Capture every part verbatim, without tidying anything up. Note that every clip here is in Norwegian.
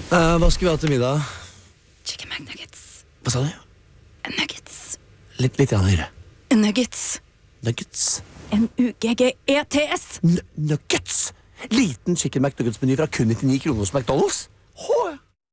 Uh, hva skal vi ha til middag? Chicken McNuggets. Hva sa du? Nuggets. Litt, litt grann høyere. Nuggets. Nuggets. N U G G E T S. N nuggets! Liten chicken McNuggets-meny fra kun nittionio kroner hos McDonald's. Hå!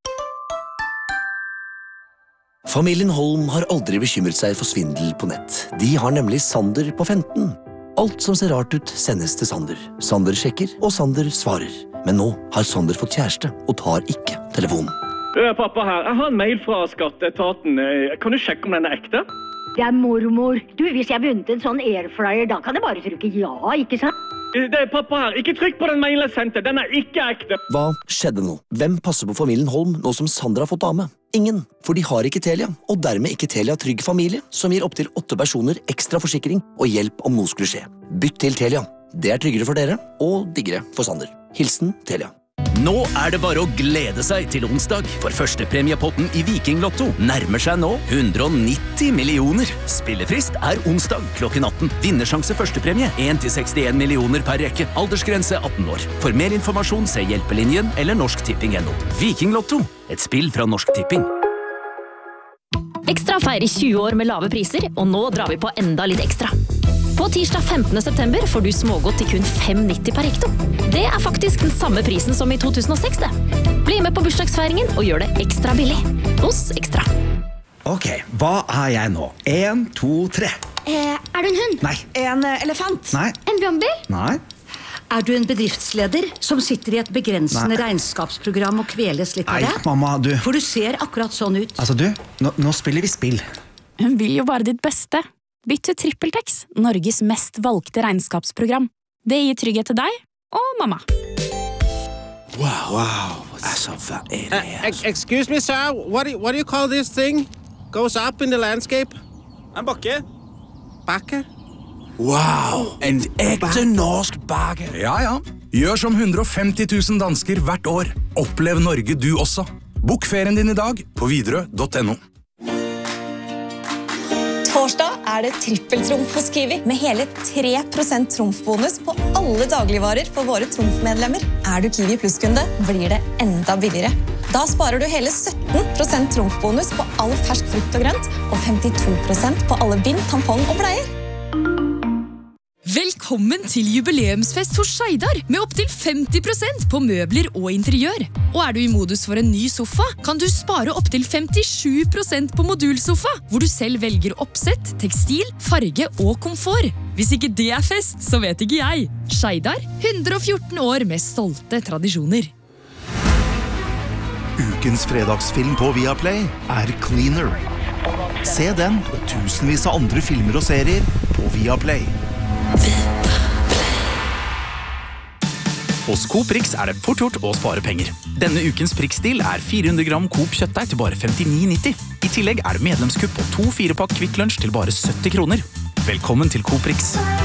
Familien Holm har aldri bekymret seg for svindel på nett. De har nemlig Sander på femten. Alt som ser rart ut sendes til Sander. Sander sjekker, og Sander svarer. Men nå har Sander fått kjæreste og tar ikke telefonen. Pappa her, jeg har en mail fra skatteetaten. Kan du sjekke om den er ekte? Det er mormor. Du, hvis jeg vunnet en sånn airfryer, da kan jeg bare trykke ja, ikke sant? Det er pappa her. Ikke trykk på den mailen jeg sendte. Den er ikke ekte. Hva skjedde nå? Hvem passer på familien Holm nå som Sander har fått dame? Ingen, for de har ikke Telia, og dermed ikke Telia Trygg Familie, som gir opp til åtte personer ekstra forsikring og hjelp om noe skulle skje. Bytt til Telia. Det er tryggere for dere, og diggere for Sander. Hilsen Telia. Nå er det bare å glede seg til onsdag, for førstepremiepotten i Viking Lotto nærmer seg nå hundre og nitti millioner. Spillefrist er onsdag klokken atten. Vinnersjanse førstepremie en til sekstien millioner per rekke. Aldersgrense atten år. For mer informasjon se Hjelpelinjen eller Norsk Tipping punktum no. Viking Lotto, et spill fra Norsk Tipping. Ekstra feirer tjue år med lave priser, og nå drar vi på enda litt ekstra. På tirsdag femtende september får du smågodt til kun fem nitti per hekto. Det er faktisk den samme prisen som i to tusen og seks, det. Bli med på bursdagsfeiringen og gjør det ekstra billig. Hos Ekstra. Ok, hva er jeg nå? En, to, tre. Eh, er du en hund? Nei. En uh, elefant? Nei. En brannbil? Nei. Er du en bedriftsleder som sitter i et begrensende Nei. regnskapsprogram og kveles litt av Nei, det? mamma, du. For du ser akkurat sånn ut. Altså, du, nå, nå spiller vi spill. Hun vil jo bare ditt beste. Bytt til TrippelTex, Norges mest valgte regnskapsprogram. Det gir trygghet til deg og mamma. Wow, wow. Altså, hva er det her? Uh, excuse me, sir. What do, you, what do you call this thing? Goes up in the landscape? En bakke. Bakke? Wow, en ekte norsk bakke. Ja, ja. Gjør som hundre og femti tusen dansker hvert år. Opplev Norge du også. Bok ferien din i dag på widerøe punktum no. Torsdag er det trippeltrumf hos Kiwi, med hele tre prosent trumfbonus på alle dagligvarer for våre trumfmedlemmer. Er du Kiwi Plus-kunde, blir det enda billigere. Da sparer du hele sytten prosent trumfbonus på all fersk frukt og grønt, og femtito prosent på alle bind, tampong og bleier. Velkommen til jubileumsfest hos Skeidar, med opp til femti prosent på møbler og interiør. Og er du i modus for en ny sofa, kan du spare opp til femtisju prosent på modulsofa, hvor du selv velger oppsett, tekstil, farge og komfort. Hvis ikke det er fest, så vet ikke jeg. Skeidar, hundre og fjorten år med stolte tradisjoner. Ukens fredagsfilm på Viaplay er Cleaner. Se den og tusenvis av andre filmer og serier på Viaplay. Hos Coop Rix er det fort gjort å spare penger. Denne ukens Prix-stil er fire hundre gram Coop kjøttdeig til bare femtini nitti. I tillegg er det medlemskupp og to fire pakk Kvikk Lunsj til bare sytti kroner. Velkommen til Coop Rix.